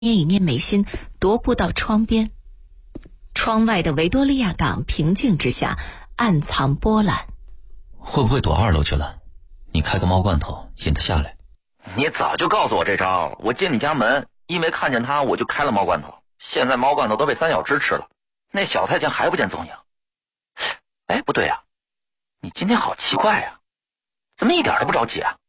一面眉心踱步到窗边。窗外的维多利亚港平静之下暗藏波澜。 会不会躲2楼去了？你开个猫罐头引他下来。 你早就告诉我这招，我进你家门，因为看见他我就开了猫罐头，现在猫罐头都被3小只吃了，那小太监还不见踪影。哎，不对啊，你今天好奇怪啊，怎么一点都不着急啊？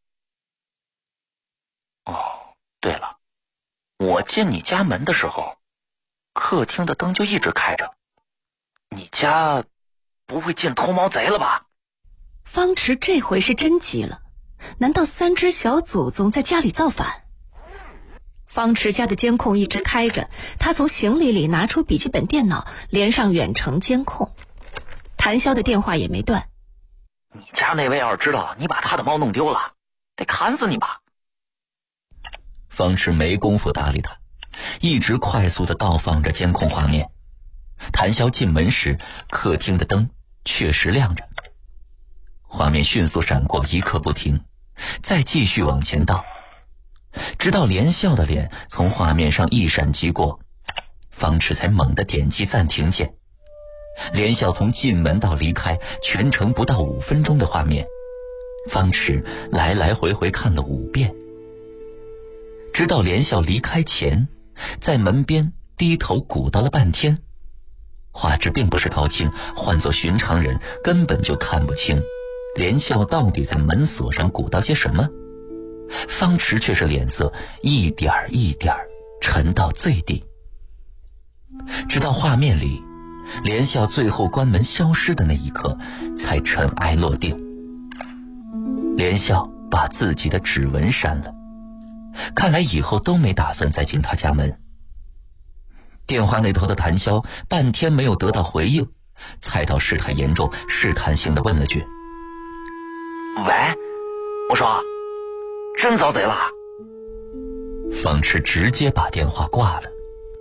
哦，对了，我进你家门的时候，客厅的灯就一直开着，你家不会进偷猫贼了吧？ 方池这回是真急了，难道3只小祖宗在家里造反？方池家的监控一直开着，他从行李里拿出笔记本电脑，连上远程监控。谭潇的电话也没断。 你家那位要是知道你把他的猫弄丢了，得砍死你吧？ 方池没工夫搭理他，一直快速地倒放着监控画面。谭潇进门时，客厅的灯确实亮着，画面迅速闪过，一刻不停，再继续往前倒，直到连笑的脸从画面上一闪即过，方池才猛地点击暂停键。连笑从进门到离开，全程不到5分钟的画面，方池来来回回看了5遍，直到连笑离开前，在门边低头鼓捣了半天。画质并不是高清，换作寻常人根本就看不清连笑到底在门锁上鼓捣些什么。方池却是脸色一点一点沉到最低，直到画面里连笑最后关门消失的那一刻，才尘埃落定。连笑把自己的指纹删了，看来以后都没打算再进他家门。电话那头的谭潇半天没有得到回应，猜到事态严重，试探性地问了句： 喂，我说真遭贼了？ 方池直接把电话挂了。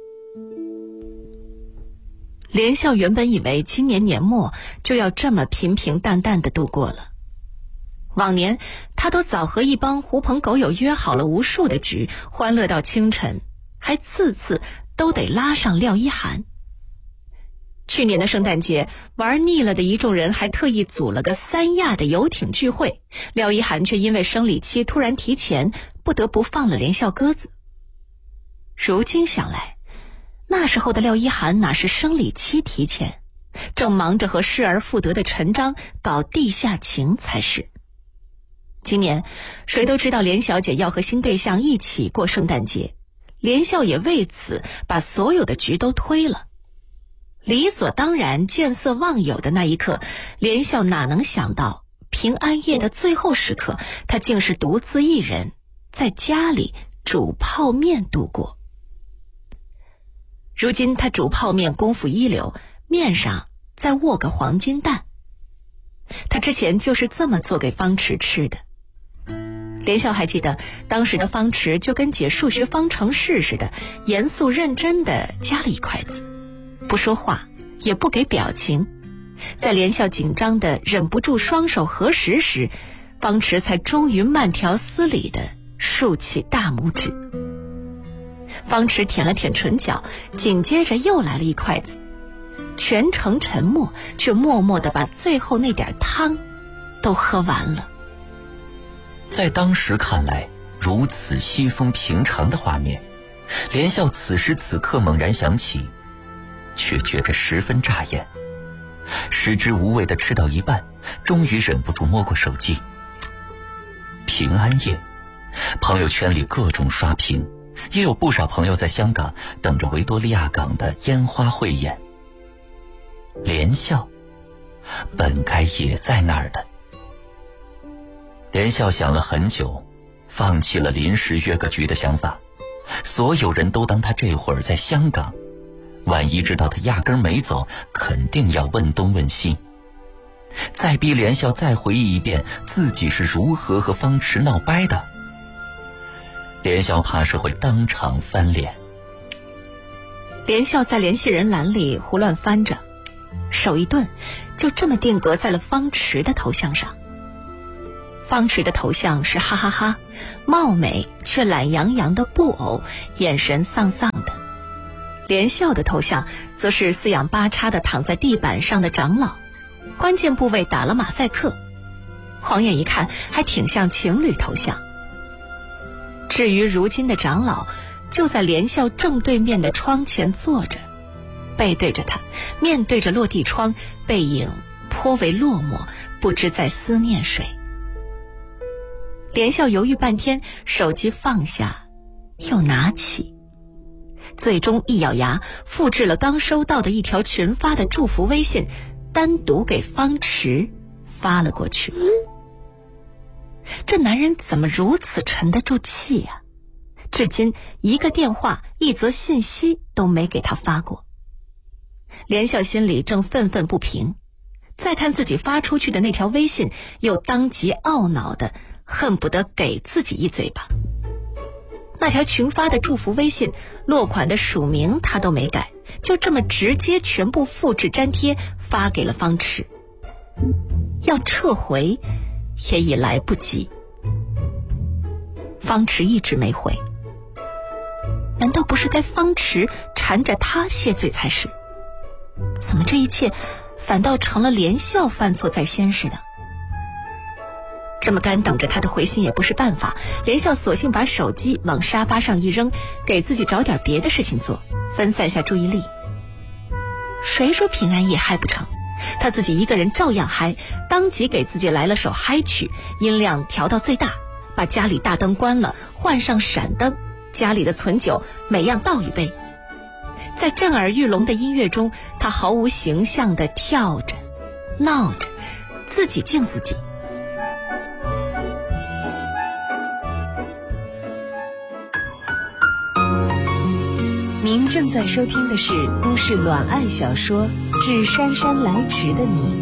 连笑原本以为今年年末就要这么平平淡淡的度过了，往年他都早和一帮狐朋狗友约好了无数的局，欢乐到清晨，还次次都得拉上廖一涵。去年的圣诞节玩腻了的一众人还特意组了个3亚的游艇聚会，廖一涵却因为生理期突然提前，不得不放了连笑鸽子。如今想来，那时候的廖一涵哪是生理期提前，正忙着和失而复得的陈章搞地下情才是。今年谁都知道连小姐要和新对象一起过圣诞节，连笑也为此把所有的局都推了。理所当然见色忘友的那一刻，连笑哪能想到平安夜的最后时刻，他竟是独自一人在家里煮泡面度过。如今他煮泡面功夫一流，面上再握个黄金蛋。他之前就是这么做给方池吃的。连笑还记得当时的方池就跟解数学方程式似的，严肃认真地夹了一筷子，不说话，也不给表情。在连笑紧张的忍不住双手合十时，方池才终于慢条斯理地竖起大拇指。方池舔了舔唇角，紧接着又来了一筷子，全程沉默，却默默地把最后那点汤都喝完了。 在当时看来如此稀松平常的画面，连笑此时此刻猛然想起，却觉着十分扎眼。食之无味地吃到一半，终于忍不住摸过手机。平安夜，朋友圈里各种刷屏，也有不少朋友在香港等着维多利亚港的烟花汇演。连笑本该也在那儿的。连笑想了很久，放弃了临时约个局的想法。所有人都当他这会儿在香港，万一知道他压根没走，肯定要问东问西。再逼连笑再回忆一遍自己是如何和方池闹掰的，连笑怕是会当场翻脸。 连笑在联系人栏里胡乱翻着，手一顿，就这么定格在了方池的头像上。 方池的头像是哈哈哈，貌美却懒洋洋的布偶，眼神丧丧的。连笑的头像则是四仰八叉的躺在地板上的长老，关键部位打了马赛克，晃眼一看还挺像情侣头像。至于如今的长老，就在连笑正对面的窗前坐着，背对着他，面对着落地窗，背影颇为落寞，不知在思念谁。连笑犹豫半天，手机放下又拿起，最终一咬牙，复制了刚收到的一条群发的祝福微信，单独给方池发了过去。这男人怎么如此沉得住气呀？至今一个电话一则信息都没给他发过。连笑心里正愤愤不平，再看自己发出去的那条微信，又当即懊恼的恨不得给自己一嘴巴。那条群发的祝福微信落款的署名他都没改，就这么直接全部复制粘贴发给了方池。要撤回也已来不及。方池一直没回，难道不是该方池缠着他谢罪才是？怎么这一切反倒成了连笑犯错在先似的？这么干等着他的回信也不是办法，连笑索性把手机往沙发上一扔，给自己找点别的事情做，分散下注意力。谁说平安夜嗨不成？他自己一个人照样嗨，当即给自己来了首嗨曲，音量调到最大，把家里大灯关了，换上闪灯，家里的存酒每样倒一杯。在震耳欲聋的音乐中，他毫无形象地跳着闹着，自己敬自己。 您正在收听的是都市暖爱小说《致姗姗来迟的你》。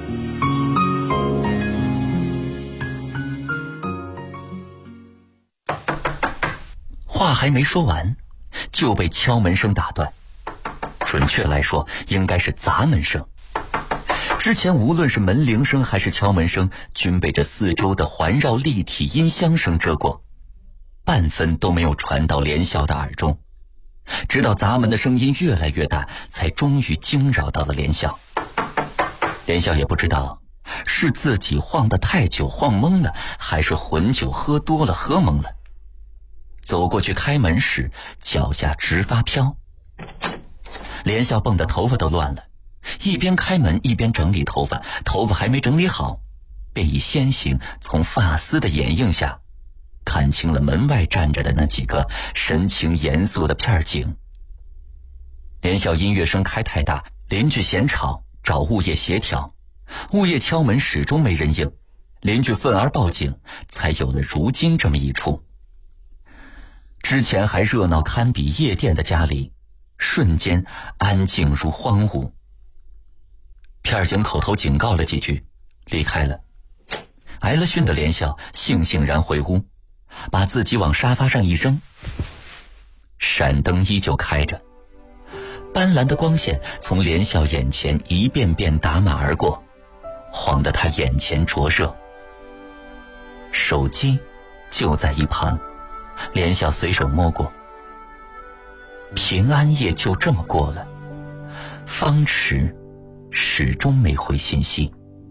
话还没说完，就被敲门声打断。准确来说，应该是砸门声。之前无论是门铃声还是敲门声，均被这四周的环绕立体音箱声遮过，半分都没有传到连笑的耳中。直到砸门的声音越来越大，才终于惊扰到了连笑。连笑也不知道是自己晃得太久晃懵了，还是混酒喝多了喝懵了。走过去开门时，脚下直发飘。连笑蹦得头发都乱了，一边开门一边整理头发，头发还没整理好，便已先行从发丝的掩映下看清了门外站着的那几个神情严肃的片警。连笑音乐声开太大，邻居嫌吵，找物业协调，物业敲门始终没人应，邻居愤而报警，才有了如今这么一出。之前还热闹堪比夜店的家里，瞬间安静如荒芜。片警口头警告了几句，离开了。挨了训的连笑悻悻然回屋，把自己往沙发上一扔。闪灯依旧开着，斑斓的光线从连笑眼前一遍遍打马而过，晃得他眼前灼热。手机就在一旁，连笑随手摸过。平安夜就这么过了，方池始终没回信息。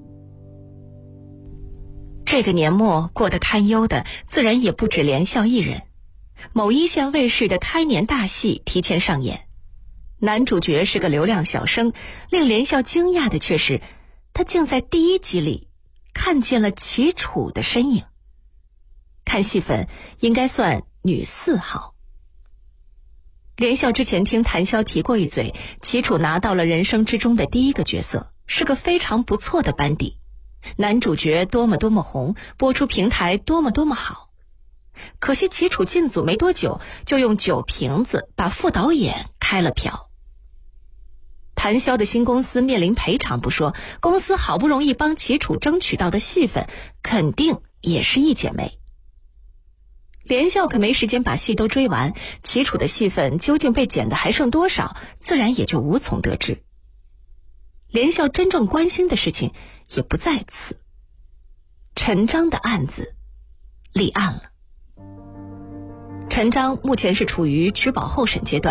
这个年末过得堪忧的自然也不止连笑一人。某一线卫视的开年大戏提前上演，男主角是个流量小生，令连笑惊讶的却是他竟在第一集里看见了齐楚的身影。看戏粉应该算女4号。连笑之前听谭潇提过一嘴，齐楚拿到了人生之中的第一个角色，是个非常不错的班底，男主角多么红，播出平台多么好。可惜齐楚进组没多久，就用酒瓶子把副导演开了瓢。谭潇的新公司面临赔偿不说，公司好不容易帮齐楚争取到的戏份，肯定也是一姐妹。连笑可没时间把戏都追完，齐楚的戏份究竟被减的还剩多少，自然也就无从得知。连笑真正关心的事情也不在此。 陈章的案子立案了。陈章目前是处于取保候审阶段，